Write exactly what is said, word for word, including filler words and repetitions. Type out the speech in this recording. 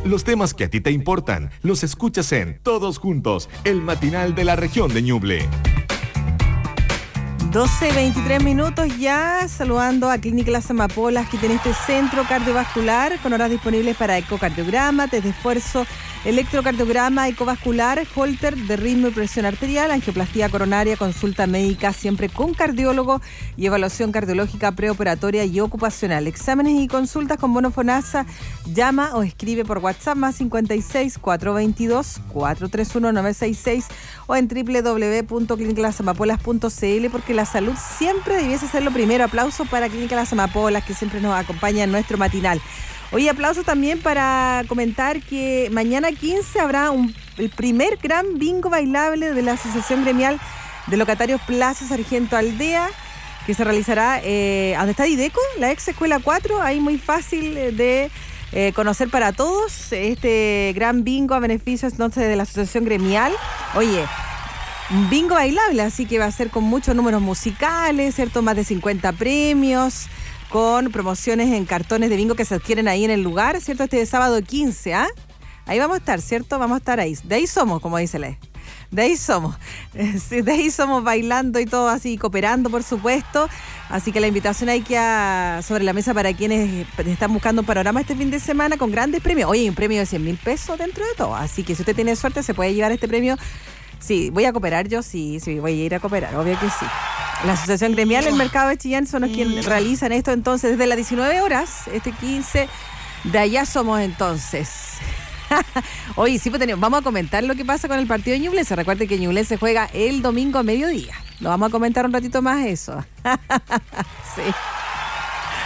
Los temas que a ti te importan los escuchas en Todos Juntos, el matinal de la región de Ñuble. doce veintitrés minutos ya, saludando a Clínica Las Amapolas, que tiene este centro cardiovascular con horas disponibles para ecocardiograma, test de esfuerzo, electrocardiograma, ecovascular, holter de ritmo y presión arterial, angioplastía coronaria, consulta médica siempre con cardiólogo y evaluación cardiológica preoperatoria y ocupacional. Exámenes y consultas con bono FONASA. Llama o escribe por WhatsApp más cincuenta y seis, cuatrocientos veintidós, cuatrocientos treinta y uno, novecientos sesenta y seis o en doble u doble u doble u punto clínica las amapolas punto c l, porque la salud siempre debiese ser lo primero. Aplauso para Clínica Las Amapolas, que siempre nos acompaña en nuestro matinal. Oye, aplausos también para comentar que mañana quince habrá un, el primer gran bingo bailable de la Asociación Gremial de Locatarios Plaza Sargento Aldea, que se realizará, eh, ¿dónde está Dideco? La ex Escuela cuatro, ahí muy fácil de eh, conocer para todos este gran bingo a beneficio entonces de la Asociación Gremial. Oye, un bingo bailable, así que va a ser con muchos números musicales, ¿cierto? Más de cincuenta premios, con promociones en cartones de bingo que se adquieren ahí en el lugar, ¿cierto? Este sábado quince, ¿ah? ¿eh? Ahí vamos a estar, ¿cierto? Vamos a estar ahí. De ahí somos, como dice la. De ahí somos. De ahí somos bailando y todo así, cooperando, por supuesto. Así que la invitación hay que a, sobre la mesa para quienes están buscando un panorama este fin de semana con grandes premios. Oye, un premio de cien mil pesos dentro de todo. Así que si usted tiene suerte, se puede llevar este premio. Sí, voy a cooperar yo, sí, sí, voy a ir a cooperar, obvio que sí. La Asociación Gremial del Mercado de Chillán son los quienes realizan esto entonces desde las diecinueve horas, este quince, de allá somos entonces. Oye, sí, pues tenemos, vamos a comentar lo que pasa con el partido de Ñublense. Recuerde que Ñublense juega el domingo a mediodía. Lo vamos a comentar un ratito más eso. Sí.